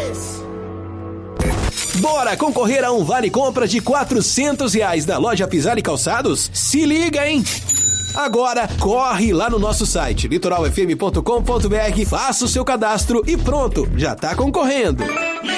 Bora concorrer a um vale-compra de R$400 da loja Pisar e Calçados? Se liga, hein? Agora, corre lá no nosso site, litoralfm.com.br, faça o seu cadastro e pronto, já tá concorrendo.